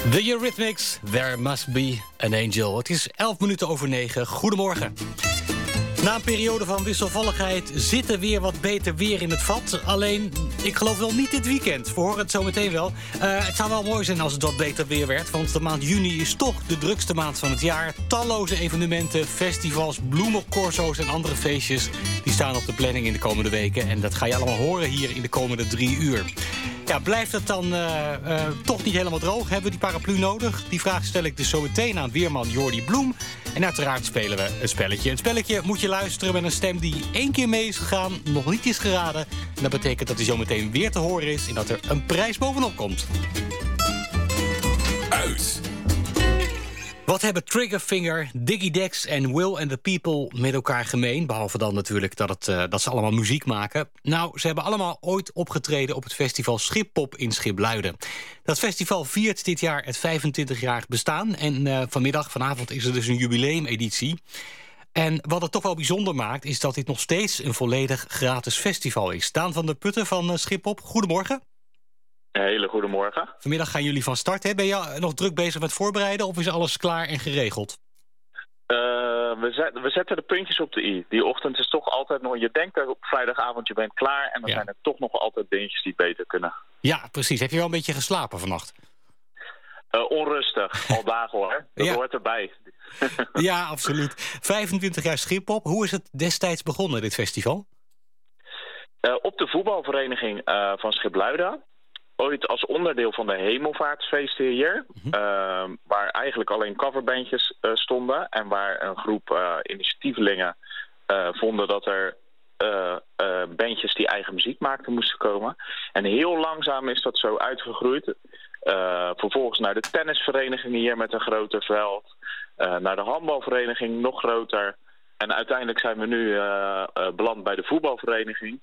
The Eurythmics, There Must Be an Angel. Het is 9:11. Goedemorgen. Na een periode van wisselvalligheid zit er weer wat beter weer in het vat. Alleen, ik geloof wel niet dit weekend. We horen het zo meteen wel. Het zou wel mooi zijn als het wat beter weer werd. Want de maand juni is toch de drukste maand van het jaar. Talloze evenementen, festivals, bloemencorso's en andere feestjes... die staan op de planning in de komende weken. En dat ga je allemaal horen hier in de komende 3 uur. Ja, blijft het dan toch niet helemaal droog? Hebben we die paraplu nodig? Die vraag stel ik dus zo meteen aan weerman Jordi Bloem. En uiteraard spelen we een spelletje. Een spelletje moet je luisteren met een stem die 1 keer mee is gegaan, nog niet is geraden. En dat betekent dat hij zo meteen weer te horen is en dat er een prijs bovenop komt. Uit. Wat hebben Triggerfinger, Diggy Dex en Will and the People met elkaar gemeen? Behalve dan natuurlijk dat ze allemaal muziek maken. Nou, ze hebben allemaal ooit opgetreden op het festival Schippop in Schipluiden. Dat festival viert dit jaar het 25-jarig bestaan. En vanavond is er dus een jubileumeditie. En wat het toch wel bijzonder maakt, is dat dit nog steeds een volledig gratis festival is. Daan van der Putten van Schippop, goedemorgen. Een hele goede morgen. Vanmiddag gaan jullie van start. Hè? Ben je nog druk bezig met voorbereiden of is alles klaar en geregeld? We zetten de puntjes op de i. Die ochtend is toch altijd nog... Je denkt dat op vrijdagavond je bent klaar... en dan zijn er toch nog altijd dingetjes die beter kunnen. Ja, precies. Heb je wel een beetje geslapen vannacht? Onrustig. Al dagen hoor. Dat hoort erbij. Ja, absoluut. 25 jaar Schippop. Hoe is het destijds begonnen, dit festival? Op de voetbalvereniging van Schipluiden. Ooit als onderdeel van de hemelvaartsfeesten hier. Waar eigenlijk alleen coverbandjes stonden. En waar een groep initiatievelingen vonden dat er bandjes die eigen muziek maakten moesten komen. En heel langzaam is dat zo uitgegroeid. Vervolgens naar de tennisverenigingen hier met een groter veld. Naar de handbalvereniging nog groter. En uiteindelijk zijn we nu beland bij de voetbalvereniging.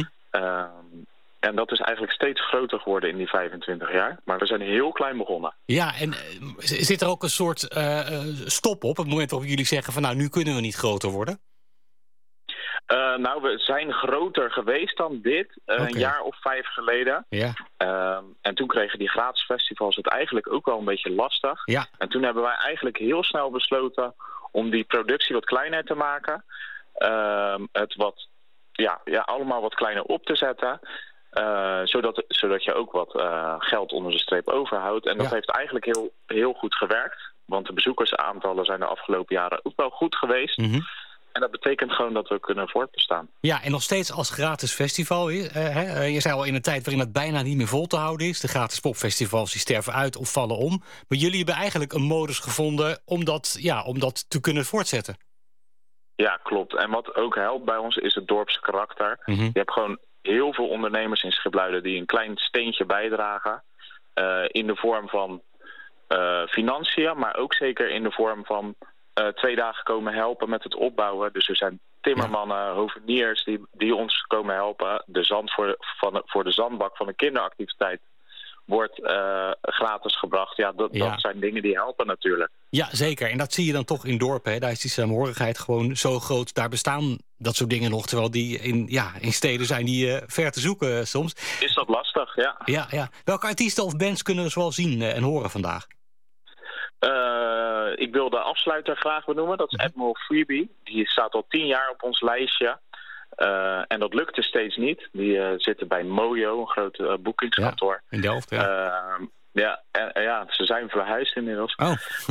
En dat is eigenlijk steeds groter geworden in die 25 jaar. Maar we zijn heel klein begonnen. Ja, en zit er ook een soort stop op het moment waarop jullie zeggen van nou, nu kunnen we niet groter worden? Nou, we zijn groter geweest dan dit. Een jaar of 5 geleden. Ja. En toen kregen die gratis festivals het eigenlijk ook wel een beetje lastig. Ja. En toen hebben wij eigenlijk heel snel besloten om die productie wat kleiner te maken. Het allemaal wat kleiner op te zetten. Zodat je ook wat geld onder de streep overhoudt. En dat heeft eigenlijk heel goed gewerkt. Want de bezoekersaantallen zijn de afgelopen jaren ook wel goed geweest. En dat betekent gewoon dat we kunnen voortbestaan. Ja, en nog steeds als gratis festival. Je zei al in een tijd waarin het bijna niet meer vol te houden is. De gratis popfestivals die sterven uit of vallen om. Maar jullie hebben eigenlijk een modus gevonden om dat te kunnen voortzetten. Ja, klopt. En wat ook helpt bij ons is het dorpse karakter. Je hebt gewoon heel veel ondernemers in Schipluiden die een klein steentje bijdragen. In de vorm van financiën, maar ook zeker in de vorm van 2 dagen komen helpen met het opbouwen. Dus er zijn timmermannen, hoveniers die ons komen helpen. De zand voor de zandbak van de kinderactiviteit wordt gratis gebracht. Ja, dat zijn dingen die helpen natuurlijk. Ja, zeker. En dat zie je dan toch in dorpen. Hè? Daar is die saamhorigheid gewoon zo groot. Daar bestaan dat soort dingen nog. Terwijl die in steden zijn die ver te zoeken soms. Is dat lastig, ja. Ja. Welke artiesten of bands kunnen we zoal zien en horen vandaag? Ik wil de afsluiter graag benoemen. Dat is Admiral Freebie. Die staat al 10 jaar op ons lijstje. En dat lukte steeds niet. Die zitten bij Mojo, een groot boekingskantoor. Ja, in Delft, ze zijn verhuisd inmiddels. Oh.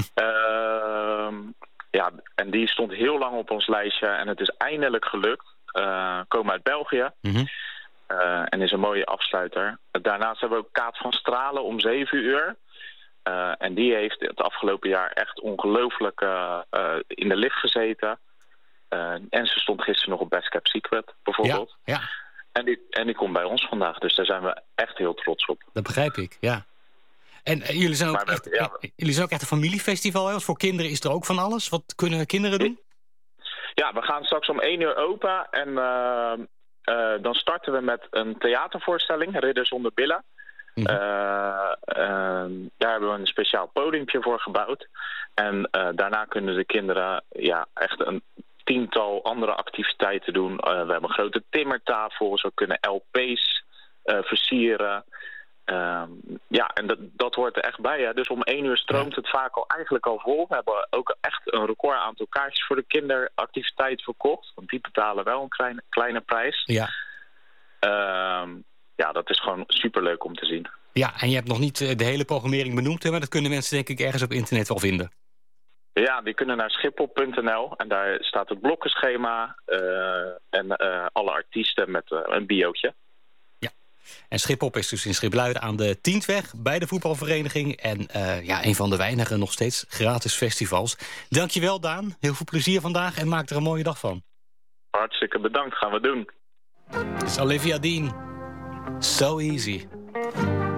En die stond heel lang op ons lijstje. En het is eindelijk gelukt. Komen uit België. En is een mooie afsluiter. Daarnaast hebben we ook Kaat van Stralen om 7 uur. En die heeft het afgelopen jaar echt ongelooflijk in de lift gezeten. En ze stond gisteren nog op Best Kept Secret, bijvoorbeeld. Ja. En die komt bij ons vandaag, dus daar zijn we echt heel trots op. Dat begrijp ik, ja. En jullie zijn ook echt een familiefestival, hè? Want voor kinderen is er ook van alles. Wat kunnen kinderen doen? Ja, we gaan straks om 1 uur open. En dan starten we met een theatervoorstelling, Ridder zonder billen. Daar hebben we een speciaal podiumpje voor gebouwd. En daarna kunnen de kinderen echt een 10-tal andere activiteiten doen. We hebben een grote timmertafel. Ze kunnen LP's versieren. En dat hoort er echt bij. Hè. Dus om 1 uur stroomt het vaak eigenlijk al vol. We hebben ook echt een record aantal kaartjes voor de kinderactiviteit verkocht. Want die betalen wel een kleine prijs. Ja. Dat is gewoon superleuk om te zien. Ja, en je hebt nog niet de hele programmering benoemd, hè, maar dat kunnen mensen denk ik ergens op internet wel vinden. Ja, die kunnen naar schiphol.nl en daar staat het blokkenschema en alle artiesten met een biootje. Ja, en Schiphol is dus in Schipluiden aan de Tientweg bij de voetbalvereniging. En een van de weinige nog steeds gratis festivals. Dankjewel, Daan. Heel veel plezier vandaag en maak er een mooie dag van. Hartstikke bedankt, gaan we doen. Het is Olivia Dean. So easy.